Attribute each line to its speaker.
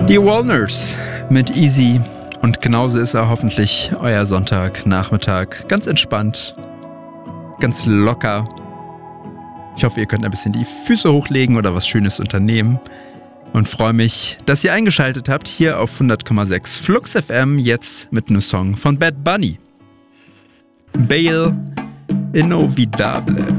Speaker 1: Die Walners mit Easy. Und genauso ist er hoffentlich euer Sonntagnachmittag. Ganz entspannt, ganz locker. Ich hoffe, ihr könnt ein bisschen die Füße hochlegen oder was Schönes unternehmen. Und freue mich, dass ihr eingeschaltet habt hier auf 100,6 Flux FM, jetzt mit einem Song von Bad Bunny. Bail Inolvidable.